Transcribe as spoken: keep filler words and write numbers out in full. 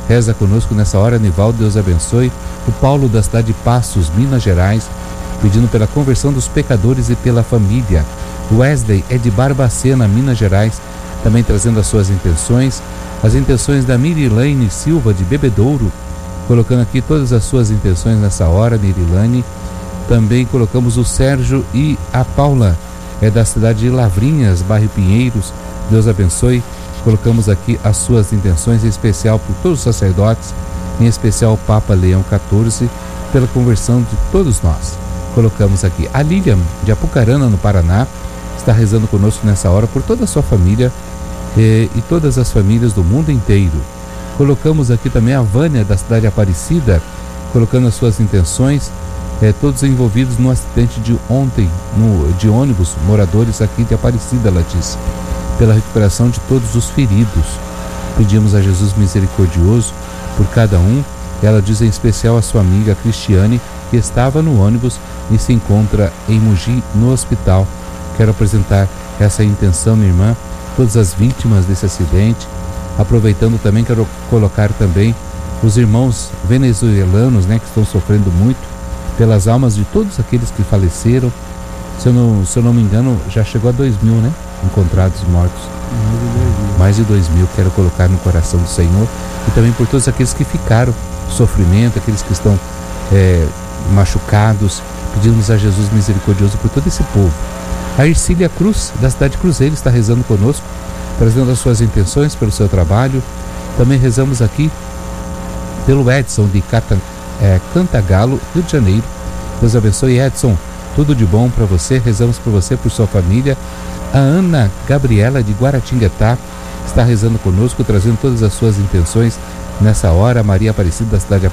reza conosco nessa hora. Nivaldo, Deus abençoe. O Paulo da cidade de Passos, Minas Gerais, pedindo pela conversão dos pecadores e pela família. O Wesley é de Barbacena, Minas Gerais, também trazendo as suas intenções. As intenções da Mirilane Silva de Bebedouro, colocando aqui todas as suas intenções nessa hora, Mirilane. Também colocamos o Sérgio e a Paula, é da cidade de Lavrinhas, bairro Pinheiros. Deus abençoe. Colocamos aqui as suas intenções, em especial por todos os sacerdotes, em especial o Papa Leão quatorze, pela conversão de todos nós. Colocamos aqui a Lilian, de Apucarana, no Paraná, está rezando conosco nessa hora por toda a sua família eh, e todas as famílias do mundo inteiro. Colocamos aqui também a Vânia, da cidade de Aparecida, colocando as suas intenções, eh, todos envolvidos no acidente de ontem, no, de ônibus, moradores aqui de Aparecida, ela disse, pela recuperação de todos os feridos. Pedimos a Jesus misericordioso por cada um. Ela diz em especial a sua amiga Cristiane, que estava no ônibus e se encontra em Mogi, no hospital. Quero apresentar essa intenção, minha irmã, todas as vítimas desse acidente. Aproveitando também, quero colocar também os irmãos venezuelanos, né, que estão sofrendo muito, pelas almas de todos aqueles que faleceram. Se eu não, se eu não me engano, já chegou a dois mil, né? Encontrados mortos. Mais de dois mil. Quero colocar no coração do Senhor. E também por todos aqueles que ficaram sofrimento, aqueles que estão é, machucados. Pedimos a Jesus misericordioso por todo esse povo. A Ercília Cruz, da cidade de Cruzeiro, está rezando conosco, trazendo as suas intenções pelo seu trabalho. Também rezamos aqui pelo Edson de Cata, é, Cantagalo, Rio de Janeiro. Deus abençoe, Edson. Tudo de bom para você. Rezamos por você, por sua família. A Ana Gabriela de Guaratinguetá está rezando conosco, trazendo todas as suas intenções nessa hora. Maria Aparecida, da cidade de